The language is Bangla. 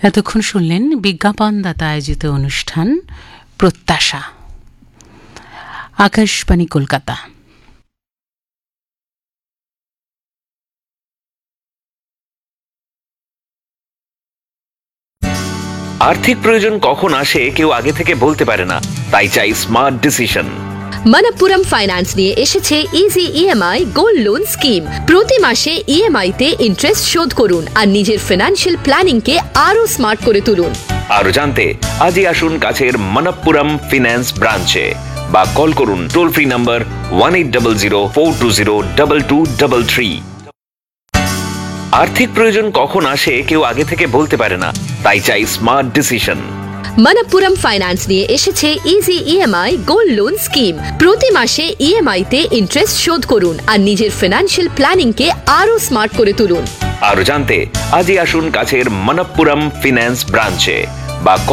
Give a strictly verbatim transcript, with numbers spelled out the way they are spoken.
এতক্ষণ শুনলেন বিজ্ঞাপনদাতা আয়োজিত অনুষ্ঠান প্রত্যাশা, আকাশবাণী কলকাতা। আর্থিক প্রয়োজন কখন আসে কেউ আগে থেকে বলতে পারে না, তাই চাই স্মার্ট ডিসিশন। মনপ্পুরম ফাইন্যান্স নিয়ে এসেছে easy EMI gold loan scheme. প্রতি মাসে ইএমআই তে ইন্টারেস্ট শোধ করুন আর নিজের ফিনান্সিয়াল প্ল্যানিং কে আরো স্মার্ট করে তুলুন। আরো জানতে আজই আসুন কাছের মনপ্পুরম ফিন্যান্স ব্রাঞ্চে বা কল করুন toll free number one eight zero zero four two zero double two double three. আর্থিক প্রয়োজন কখন আসে কেউ আগে থেকে বলতে পারে না, তাই চাই স্মার্ট ডিসিশন। মনপ্পুরম ফাইন্যান্স নিয়ে এসেছে easy EMI gold loan scheme. প্রতি মাসে ইএমআই তে ইন্টারেস্ট শোধ করুন আর নিজের ফিনান্সিয়াল প্ল্যানিং কে আরো স্মার্ট করে তুলুন। আরো জানতে আজই আসুন কাছের মনপ্পুরম ফিন্যান্স ব্রাঞ্চে বা